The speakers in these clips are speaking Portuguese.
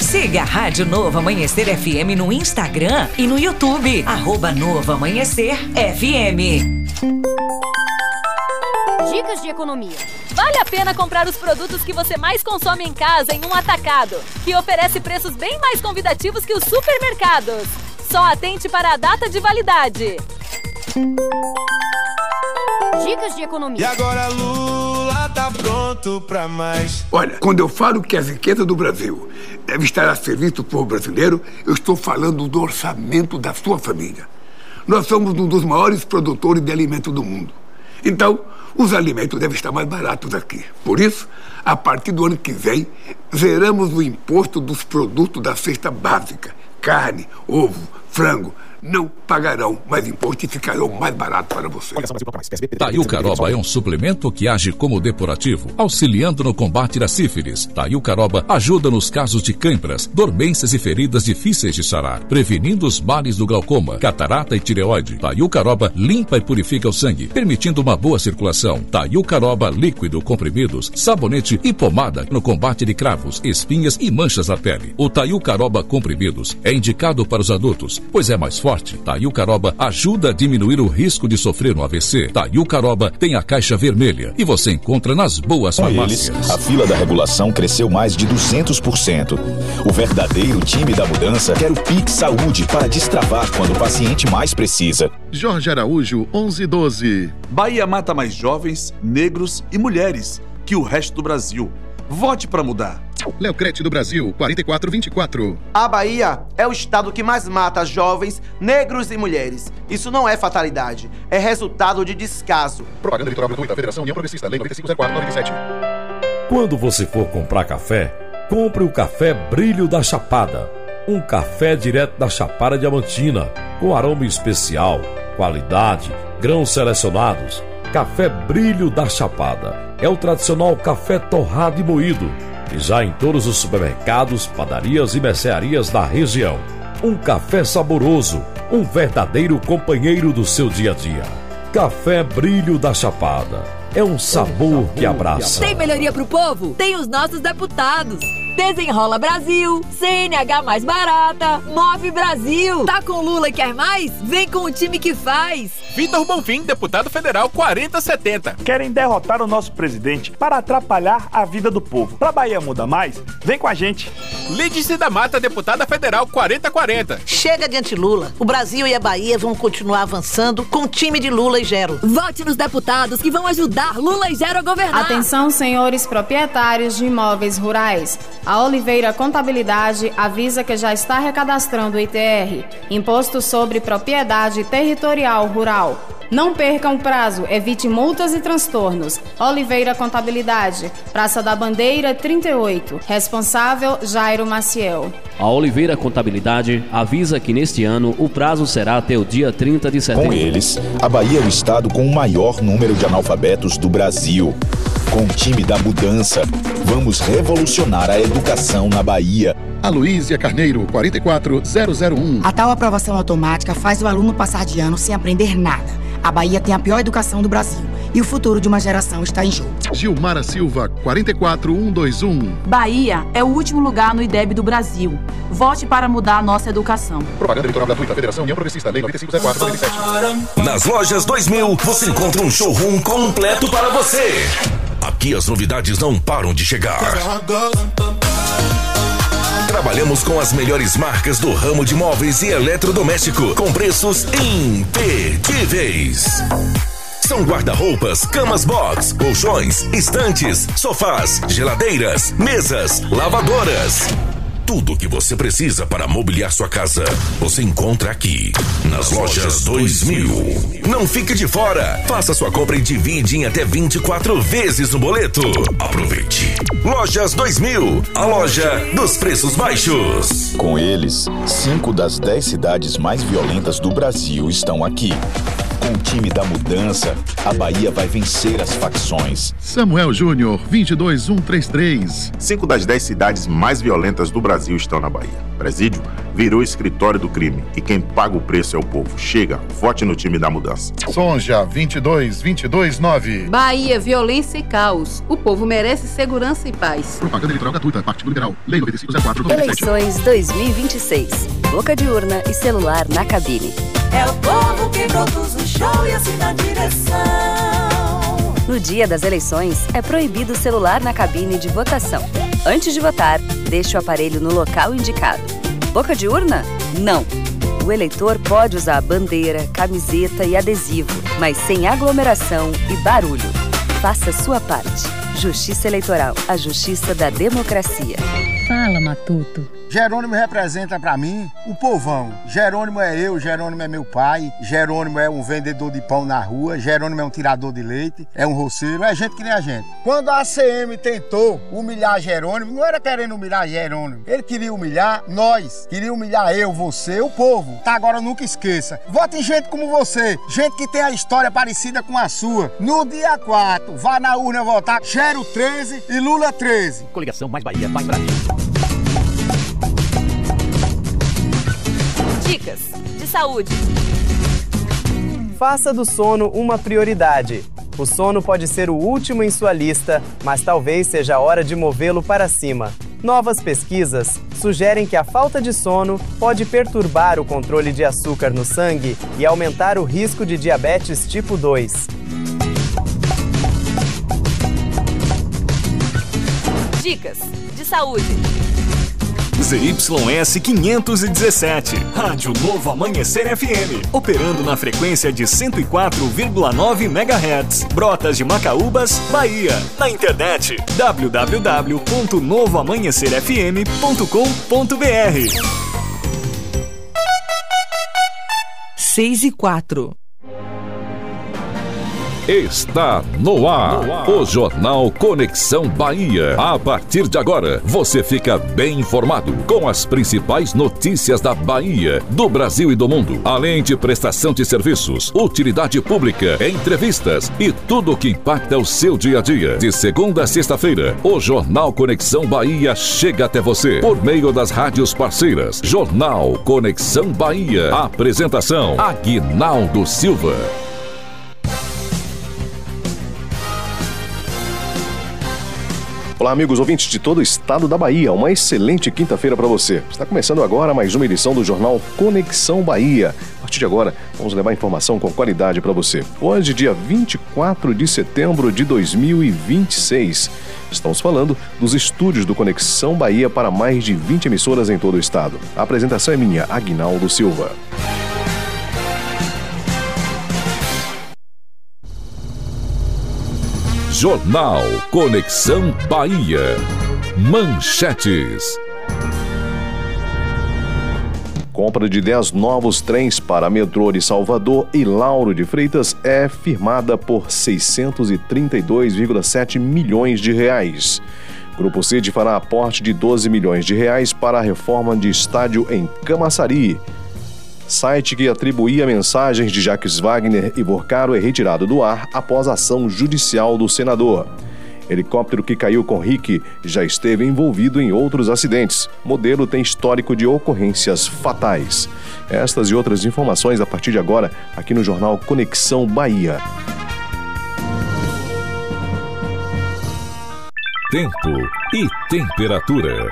Siga a Rádio Novo Amanhecer FM no Instagram e no YouTube, @Novo Amanhecer FM. Dicas de economia. Vale a pena comprar os produtos que você mais consome em casa em um atacado, que oferece preços bem mais convidativos que os supermercados. Só atente para a data de validade. Dicas de economia. E agora Lula tá pronto pra mais. Olha, quando eu falo que a riqueza do Brasil deve estar a serviço do povo brasileiro, eu estou falando do orçamento da sua família. Nós somos um dos maiores produtores de alimentos do mundo. Então, os alimentos devem estar mais baratos aqui. Por isso, a partir do ano que vem, zeramos o imposto dos produtos da cesta básica. Carne, ovo, frango. Não pagarão mais imposto e ficarão mais baratos para você. Taiucaroba é um suplemento que age como depurativo, auxiliando no combate da sífilis. Taiucaroba ajuda nos casos de cãibras, dormências e feridas difíceis de sarar, prevenindo os males do glaucoma, catarata e tireoide. Taiucaroba limpa e purifica o sangue, permitindo uma boa circulação. Taiucaroba líquido, comprimidos, sabonete e pomada no combate de cravos, espinhas e manchas na pele. O Taiucaroba comprimidos é indicado para os adultos, pois é mais forte. Taiucaroba ajuda a diminuir o risco de sofrer um AVC. Taiucaroba tem a caixa vermelha e você encontra nas boas farmácias. Com eles, a fila da regulação cresceu mais de 200%. O verdadeiro time da mudança quer o Pix Saúde para destravar quando o paciente mais precisa. Jorge Araújo, 1112. Bahia mata mais jovens, negros e mulheres que o resto do Brasil. Vote para mudar. Leocrete do Brasil, 4424. A Bahia é o estado que mais mata jovens, negros e mulheres. Isso não é fatalidade, é resultado de descaso. Propaganda eleitoral gratuita, Federação União Progressista, Lei 9504/97. Quando você for comprar café, compre o café Brilho da Chapada. Um café direto da Chapada Diamantina, com aroma especial, qualidade, grãos selecionados. Café Brilho da Chapada é o tradicional café torrado e moído, e já em todos os supermercados, padarias e mercearias da região. Um café saboroso, um verdadeiro companheiro do seu dia a dia. Café Brilho da Chapada é um sabor que abraça. Tem melhoria pro povo? Tem os nossos deputados. Desenrola Brasil, CNH mais barata, Move Brasil. Tá com Lula e quer mais? Vem com o time que faz. Vitor Bonfim, deputado federal 4070. Querem derrotar o nosso presidente para atrapalhar a vida do povo. Pra Bahia Muda Mais, vem com a gente. Lídice da Mata, deputada federal 4040. Chega de anti-Lula. O Brasil e a Bahia vão continuar avançando com o time de Lula e Gero. Vote nos deputados que vão ajudar Lula e Gero a governar. Atenção, senhores proprietários de imóveis rurais. A Oliveira Contabilidade avisa que já está recadastrando o ITR, Imposto sobre Propriedade Territorial Rural. Não percam o prazo, evite multas e transtornos. Oliveira Contabilidade, Praça da Bandeira 38, responsável Jairo Maciel. A Oliveira Contabilidade avisa que neste ano o prazo será até o dia 30 de setembro. Com eles, a Bahia é o estado com o maior número de analfabetos do Brasil. Com o time da mudança, vamos revolucionar a educação na Bahia. Aloísia Carneiro, 44001. A tal aprovação automática faz o aluno passar de ano sem aprender nada. A Bahia tem a pior educação do Brasil e o futuro de uma geração está em jogo. Gilmara Silva, 44121. Bahia é o último lugar no IDEB do Brasil. Vote para mudar a nossa educação. Propaganda eleitoral gratuita, Federação União Progressista, Lei 9504/97. Nas lojas 2000, você encontra um showroom completo para você. Aqui as novidades não param de chegar. Trabalhamos com as melhores marcas do ramo de móveis e eletrodoméstico, com preços imperdíveis. São guarda-roupas, camas box, colchões, estantes, sofás, geladeiras, mesas, lavadoras. Tudo o que você precisa para mobiliar sua casa, você encontra aqui, nas lojas 2000. Não fique de fora. Faça sua compra e divide em até 24 vezes no boleto. Aproveite. Lojas 2000, a loja dos preços baixos. Com eles, 5 das 10 cidades mais violentas do Brasil estão aqui. Com o time da mudança, a Bahia vai vencer as facções. Samuel Júnior, 22133. 5 das 10 cidades mais violentas do Brasil estão na Bahia. Presídio, virou escritório do crime e quem paga o preço é o povo. Chega, vote no time da mudança. Sonja 22-22-9. Bahia, violência e caos. O povo merece segurança e paz. Propaganda eleitoral gratuita. Partido Liberal. Lei 9504/97. Eleições 2026. Boca de urna e celular na cabine. É o povo que produz o show e assina a direção. No dia das eleições, é proibido o celular na cabine de votação. Antes de votar, deixe o aparelho no local indicado. Boca de urna? Não. O eleitor pode usar bandeira, camiseta e adesivo, mas sem aglomeração e barulho. Faça sua parte. Justiça Eleitoral, a justiça da democracia. Fala, Matuto. Jerônimo representa pra mim o povão. Jerônimo é eu, Jerônimo é meu pai, Jerônimo é um vendedor de pão na rua, Jerônimo é um tirador de leite, é um roceiro, é gente que nem a gente. Quando a ACM tentou humilhar Jerônimo, não era querendo humilhar Jerônimo, ele queria humilhar nós, queria humilhar eu, você, o povo. Tá, agora nunca esqueça, vote em gente como você, gente que tem a história parecida com a sua. No dia 4, vá na urna votar Gero 13 e Lula 13. Coligação Mais Bahia, Mais Brasil. Dicas de saúde. Faça do sono uma prioridade. O sono pode ser o último em sua lista, mas talvez seja a hora de movê-lo para cima. Novas pesquisas sugerem que a falta de sono pode perturbar o controle de açúcar no sangue e aumentar o risco de diabetes tipo 2. Dicas de saúde. ZYS 517, Rádio Novo Amanhecer FM, operando na frequência de 104,9 MHz, Brotas de Macaúbas, Bahia. Na internet, www.novoamanhecerfm.com.br. 6:04. Está no ar, o Jornal Conexão Bahia. A partir de agora, você fica bem informado com as principais notícias da Bahia, do Brasil e do mundo, além de prestação de serviços, utilidade pública, entrevistas e tudo o que impacta o seu dia a dia. De segunda a sexta-feira, o Jornal Conexão Bahia chega até você por meio das rádios parceiras. Jornal Conexão Bahia. Apresentação: Aguinaldo Silva. Olá, amigos ouvintes de todo o estado da Bahia. Uma excelente quinta-feira para você. Está começando agora mais uma edição do Jornal Conexão Bahia. A partir de agora, vamos levar informação com qualidade para você. Hoje, dia 24 de setembro de 2026. Estamos falando dos estúdios do Conexão Bahia para mais de 20 emissoras em todo o estado. A apresentação é minha, Aguinaldo Silva. Jornal Conexão Bahia. Manchetes. Compra de 10 novos trens para metrô de Salvador e Lauro de Freitas é firmada por 632,7 milhões de reais. Grupo Cid fará aporte de 12 milhões de reais para a reforma de estádio em Camaçari. Site que atribuía mensagens de Jacques Wagner e Borcaro é retirado do ar após ação judicial do senador. Helicóptero que caiu com Rick já esteve envolvido em outros acidentes. Modelo tem histórico de ocorrências fatais. Estas e outras informações a partir de agora aqui no Jornal Conexão Bahia. Tempo e temperatura.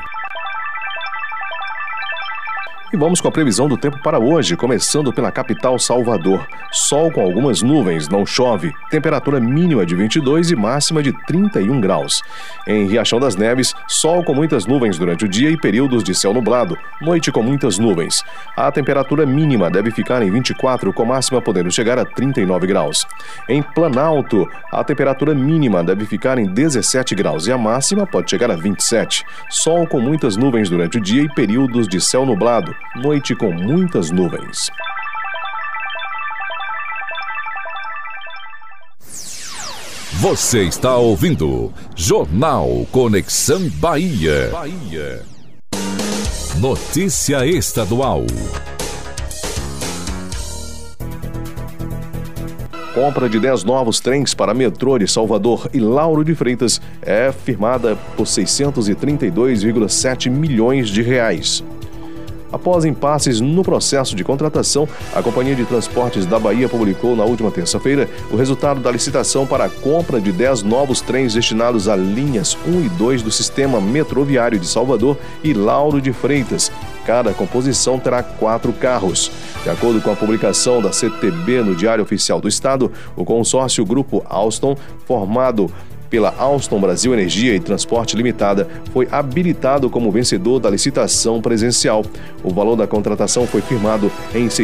E vamos com a previsão do tempo para hoje, começando pela capital Salvador. Sol com algumas nuvens, não chove. Temperatura mínima de 22 e máxima de 31 graus. Em Riachão das Neves, sol com muitas nuvens durante o dia e períodos de céu nublado. Noite com muitas nuvens. A temperatura mínima deve ficar em 24, com máxima podendo chegar a 39 graus. Em Planalto, a temperatura mínima deve ficar em 17 graus e a máxima pode chegar a 27. Sol com muitas nuvens durante o dia e períodos de céu nublado. Noite com muitas nuvens. Você está ouvindo Jornal Conexão Bahia. Notícia estadual. Compra de 10 novos trens para metrô de Salvador e Lauro de Freitas é firmada por 632,7 milhões de reais. Após impasses no processo de contratação, a Companhia de Transportes da Bahia publicou na última terça-feira o resultado da licitação para a compra de 10 novos trens destinados a linhas 1 e 2 do Sistema Metroviário de Salvador e Lauro de Freitas. Cada composição terá 4 carros. De acordo com a publicação da CTB no Diário Oficial do Estado, o consórcio Grupo Alstom, formado pela Alstom Brasil Energia e Transporte Limitada, foi habilitado como vencedor da licitação presencial. O valor da contratação foi firmado em R$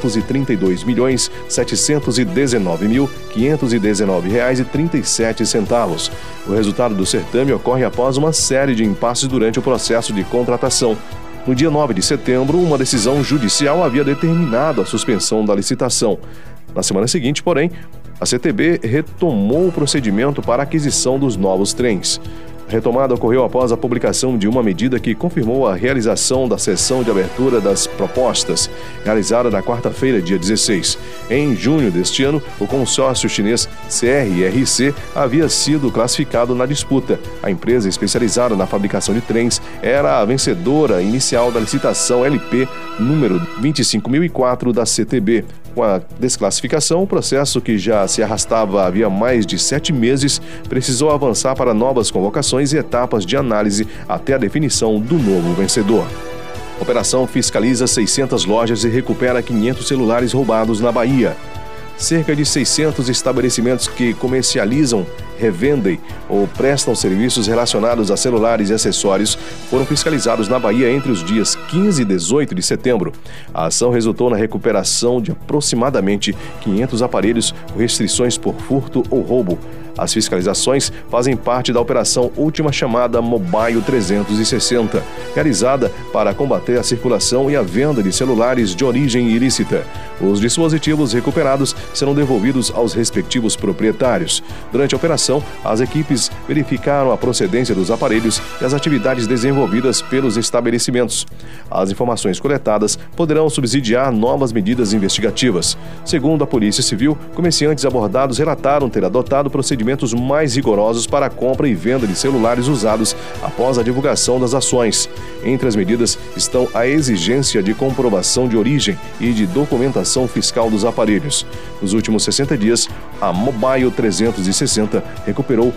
632.719.519,37. O resultado do certame ocorre após uma série de impasses durante o processo de contratação. No dia 9 de setembro, uma decisão judicial havia determinado a suspensão da licitação. Na semana seguinte, porém, a CTB retomou o procedimento para a aquisição dos novos trens. A retomada ocorreu após a publicação de uma medida que confirmou a realização da sessão de abertura das propostas, realizada na quarta-feira, dia 16. Em junho deste ano, o consórcio chinês CRRC havia sido classificado na disputa. A empresa especializada na fabricação de trens era a vencedora inicial da licitação LP número 25.004 da CTB. Com a desclassificação, o processo, que já se arrastava havia mais de 7 meses, precisou avançar para novas convocações e etapas de análise até a definição do novo vencedor. A operação fiscaliza 600 lojas e recupera 500 celulares roubados na Bahia. Cerca de 600 estabelecimentos que comercializam, revendem ou prestam serviços relacionados a celulares e acessórios foram fiscalizados na Bahia entre os dias 15 e 18 de setembro. A ação resultou na recuperação de aproximadamente 500 aparelhos com restrições por furto ou roubo. As fiscalizações fazem parte da Operação Última Chamada Mobile 360, realizada para combater a circulação e a venda de celulares de origem ilícita. Os dispositivos recuperados serão devolvidos aos respectivos proprietários. Durante a operação, as equipes verificaram a procedência dos aparelhos e as atividades desenvolvidas pelos estabelecimentos. As informações coletadas poderão subsidiar novas medidas investigativas. Segundo a Polícia Civil, comerciantes abordados relataram ter adotado procedimentos mais rigorosos para a compra e venda de celulares usados após a divulgação das ações. Entre as medidas estão a exigência de comprovação de origem e de documentação fiscal dos aparelhos. Nos últimos 60 dias, a Mobile 360 recuperou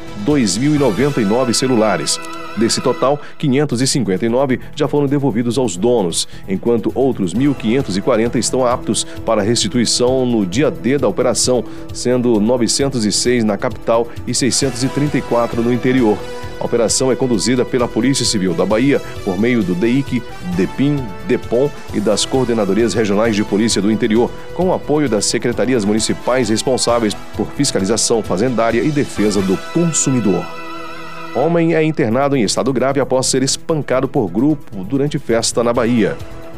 2.099 celulares. Desse total, 559 já foram devolvidos aos donos, enquanto outros 1.540 estão aptos para restituição no dia D da operação, sendo 906 na capital e 634 no interior. A operação é conduzida pela Polícia Civil da Bahia por meio do DEIC, DEPIM, DEPOM e das Coordenadorias Regionais de Polícia do Interior, com o apoio das secretarias municipais responsáveis por fiscalização fazendária e defesa do consumidor. Homem é internado em estado grave após ser espancado por grupo durante festa na Bahia.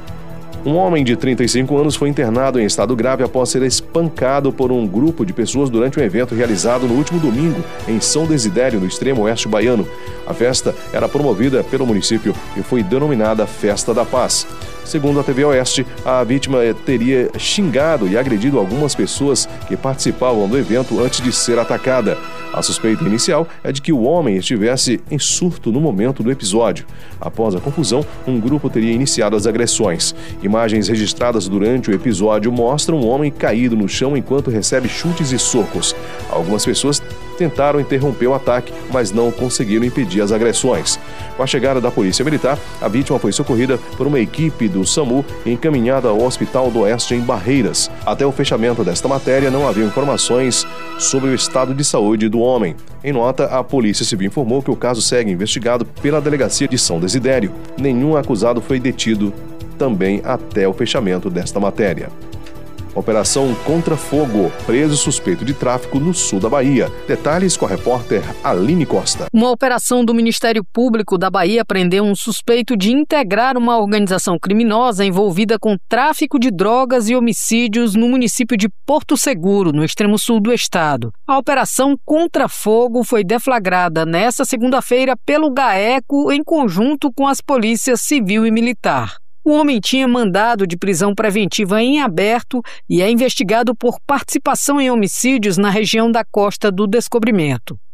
Um homem de 35 anos foi internado em estado grave após ser espancado por um grupo de pessoas durante um evento realizado no último domingo em São Desidério, no extremo oeste baiano. A festa era promovida pelo município e foi denominada Festa da Paz. Segundo a TV Oeste, a vítima teria xingado e agredido algumas pessoas que participavam do evento antes de ser atacada. A suspeita inicial é de que o homem estivesse em surto no momento do episódio. Após a confusão, um grupo teria iniciado as agressões. Imagens registradas durante o episódio mostram um homem caído no chão enquanto recebe chutes e socos. Algumas pessoas tentaram interromper o ataque, mas não conseguiram impedir as agressões. Com a chegada da Polícia Militar, a vítima foi socorrida por uma equipe do SAMU e encaminhada ao Hospital do Oeste em Barreiras. Até o fechamento desta matéria, não havia informações sobre o estado de saúde do homem. Em nota, a Polícia Civil informou que o caso segue investigado pela Delegacia de São Desidério. Nenhum acusado foi detido também até o fechamento desta matéria. Operação Contra Fogo, preso suspeito de tráfico no sul da Bahia. Detalhes com a repórter Aline Costa. Uma operação do Ministério Público da Bahia prendeu um suspeito de integrar uma organização criminosa envolvida com tráfico de drogas e homicídios no município de Porto Seguro, no extremo sul do estado. A Operação Contra Fogo foi deflagrada nesta segunda-feira pelo GAECO em conjunto com as polícias civil e militar. O homem tinha mandado de prisão preventiva em aberto e é investigado por participação em homicídios na região da Costa do Descobrimento.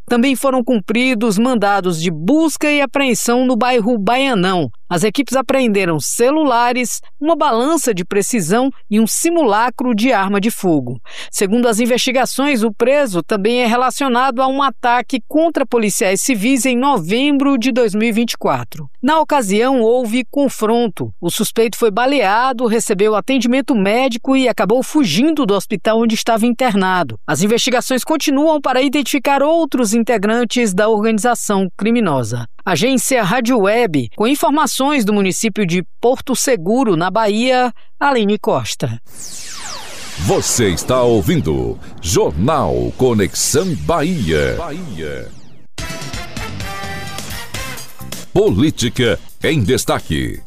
Também foram cumpridos mandados de busca e apreensão no bairro Baianão. As equipes apreenderam celulares, uma balança de precisão e um simulacro de arma de fogo. Segundo as investigações, o preso também é relacionado a um ataque contra policiais civis em novembro de 2024. Na ocasião, houve confronto. O suspeito foi baleado, recebeu atendimento médico e acabou fugindo do hospital onde estava internado. As investigações continuam para identificar outros integrantes da organização criminosa. Agência Rádio Web, com informações do município de Porto Seguro, na Bahia, Aline Costa. Você está ouvindo Jornal Conexão Bahia. Política em destaque.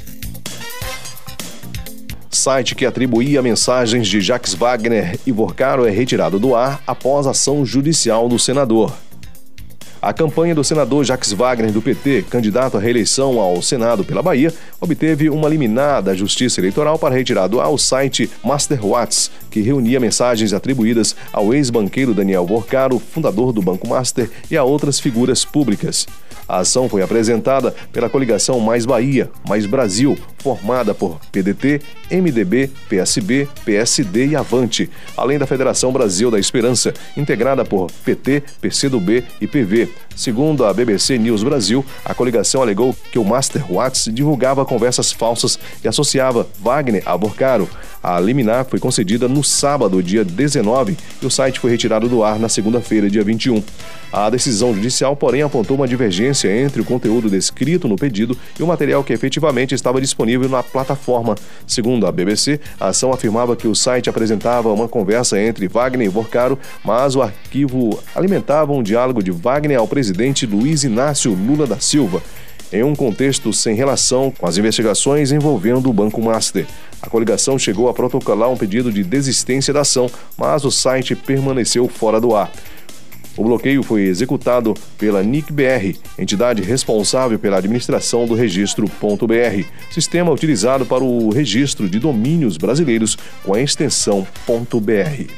Site que atribuía mensagens de Jacques Wagner e Vorcaro é retirado do ar após ação judicial do senador. A campanha do senador Jacques Wagner, do PT, candidato à reeleição ao Senado pela Bahia, obteve uma liminar da Justiça Eleitoral para retirar do ar o site Masterwatch, que reunia mensagens atribuídas ao ex-banqueiro Daniel Vorcaro, fundador do Banco Master, e a outras figuras públicas. A ação foi apresentada pela coligação Mais Bahia, Mais Brasil, formada por PDT, MDB, PSB, PSD e Avante, além da Federação Brasil da Esperança, integrada por PT, PCdoB e PV. Segundo a BBC News Brasil, a coligação alegou que o Masterwatch divulgava conversas falsas e associava Wagner a Vorcaro. A liminar foi concedida no sábado, dia 19, e o site foi retirado do ar na segunda-feira, dia 21. A decisão judicial, porém, apontou uma divergência entre o conteúdo descrito no pedido e o material que efetivamente estava disponível na plataforma. Segundo a BBC, a ação afirmava que o site apresentava uma conversa entre Wagner e Vorcaro, mas o arquivo alimentava um diálogo de Wagner ao presidente Luiz Inácio Lula da Silva, em um contexto sem relação com as investigações envolvendo o Banco Master. A coligação chegou a protocolar um pedido de desistência da ação, mas o site permaneceu fora do ar. O bloqueio foi executado pela NIC-BR, entidade responsável pela administração do registro.br, sistema utilizado para o registro de domínios brasileiros com a extensão .br.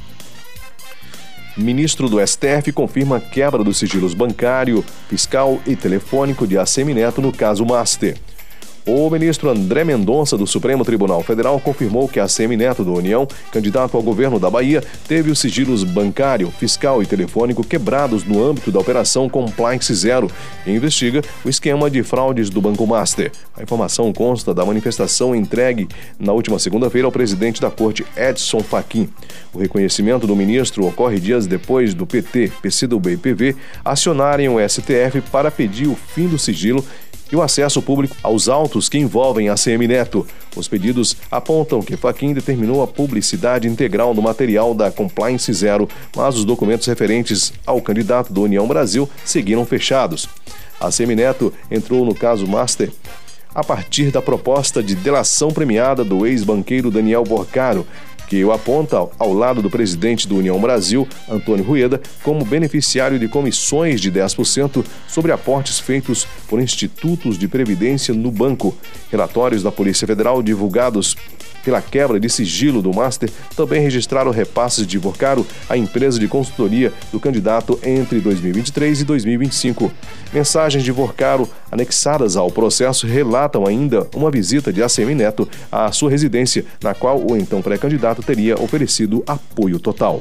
Ministro do STF confirma quebra dos sigilos bancário, fiscal e telefônico de ACM Neto no caso Master. O ministro André Mendonça, do Supremo Tribunal Federal, confirmou que ACM Neto, do União, candidato ao governo da Bahia, teve os sigilos bancário, fiscal e telefônico quebrados no âmbito da Operação Compliance Zero, que investiga o esquema de fraudes do Banco Master. A informação consta da manifestação entregue na última segunda-feira ao presidente da Corte, Edson Fachin. O reconhecimento do ministro ocorre dias depois do PT, PCdoB e PV acionarem o STF para pedir o fim do sigilo e o acesso público aos autos que envolvem a ACM Neto. Os pedidos apontam que Fachin determinou a publicidade integral do material da Compliance Zero, mas os documentos referentes ao candidato do União Brasil seguiram fechados. A ACM Neto entrou no caso Master a partir da proposta de delação premiada do ex-banqueiro Daniel Vorcaro, que o aponta ao lado do presidente do União Brasil, Antônio Rueda, como beneficiário de comissões de 10% sobre aportes feitos por institutos de previdência no banco. Relatórios da Polícia Federal divulgados pela quebra de sigilo do Master também registraram repasses de Vorcaro à empresa de consultoria do candidato entre 2023 e 2025. Mensagens de Vorcaro anexadas ao processo relatam ainda uma visita de ACM Neto à sua residência, na qual o então pré-candidato teria oferecido apoio total.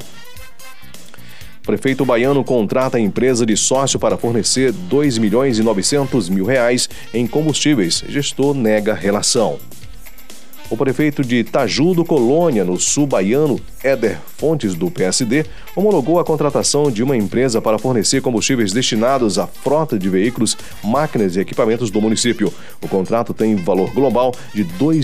Prefeito baiano contrata a empresa de sócio para fornecer R$2.900.000 em combustíveis. Gestor nega relação. O prefeito de Tajudo Colônia, no sul baiano, Éder Fontes, do PSD, homologou a contratação de uma empresa para fornecer combustíveis destinados à frota de veículos, máquinas e equipamentos do município. O contrato tem valor global de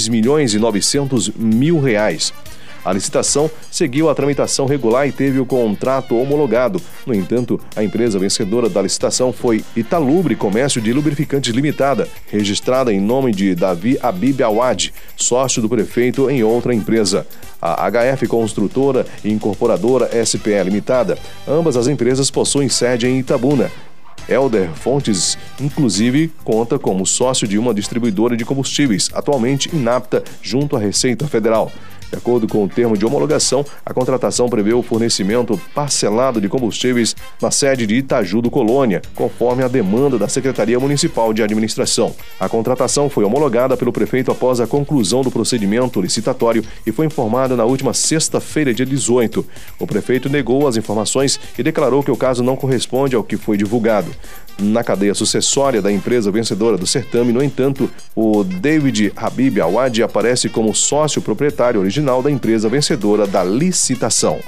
R$2.900.000. A licitação seguiu a tramitação regular e teve o contrato homologado. No entanto, a empresa vencedora da licitação foi Italubre Comércio de Lubrificantes Limitada, registrada em nome de Davi Habib Awad, sócio do prefeito em outra empresa. A HF Construtora e Incorporadora SPE Limitada. Ambas as empresas possuem sede em Itabuna. Éder Fontes, inclusive, conta como sócio de uma distribuidora de combustíveis, atualmente inapta junto à Receita Federal. De acordo com o termo de homologação, a contratação prevê o fornecimento parcelado de combustíveis na sede de Itaju do Colônia, conforme a demanda da Secretaria Municipal de Administração. A contratação foi homologada pelo prefeito após a conclusão do procedimento licitatório e foi informada na última sexta-feira, dia 18. O prefeito negou as informações e declarou que o caso não corresponde ao que foi divulgado. Na cadeia sucessória da empresa vencedora do certame, no entanto, o David Habib Awad aparece como sócio proprietário original da empresa vencedora da licitação.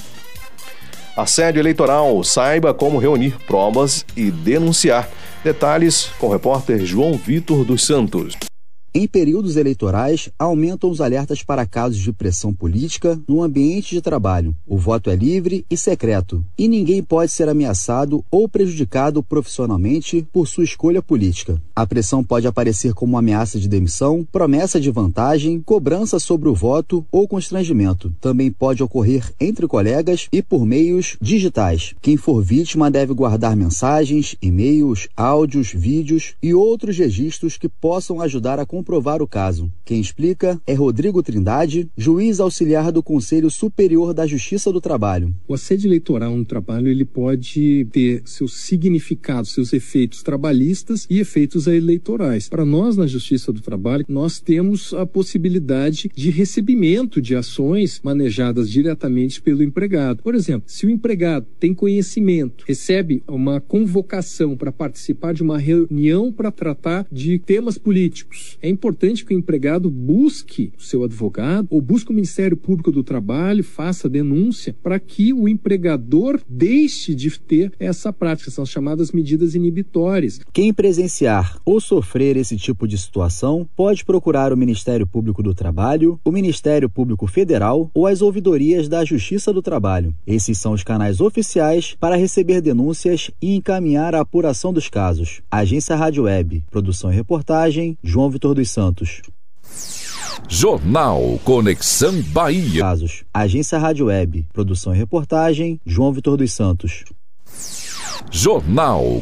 Assédio eleitoral, saiba como reunir provas e denunciar. Detalhes com o repórter João Vitor dos Santos. Em períodos eleitorais, aumentam os alertas para casos de pressão política no ambiente de trabalho. O voto é livre e secreto, e ninguém pode ser ameaçado ou prejudicado profissionalmente por sua escolha política. A pressão pode aparecer como ameaça de demissão, promessa de vantagem, cobrança sobre o voto ou constrangimento. Também pode ocorrer entre colegas e por meios digitais. Quem for vítima deve guardar mensagens, e-mails, áudios, vídeos e outros registros que possam ajudar a comprovar o caso. Quem explica é Rodrigo Trindade, juiz auxiliar do Conselho Superior da Justiça do Trabalho. O assédio eleitoral no trabalho ele pode ter seus significados, seus efeitos trabalhistas e efeitos eleitorais. Para nós, na Justiça do Trabalho, nós temos a possibilidade de recebimento de ações manejadas diretamente pelo empregado. Por exemplo, se o empregado tem conhecimento, recebe uma convocação para participar de uma reunião para tratar de temas políticos, é importante que o empregado busque o seu advogado ou busque o Ministério Público do Trabalho, faça denúncia para que o empregador deixe de ter essa prática. São as chamadas medidas inibitórias. Quem presenciar ou sofrer esse tipo de situação pode procurar o Ministério Público do Trabalho, o Ministério Público Federal ou as ouvidorias da Justiça do Trabalho. Esses são os canais oficiais para receber denúncias e encaminhar a apuração dos casos. Agência Rádio Web, produção e reportagem, João Vitor dos Santos. Jornal Conexão Bahia. Casos. Agência Rádio Web, produção e reportagem, João Vitor dos Santos. Jornal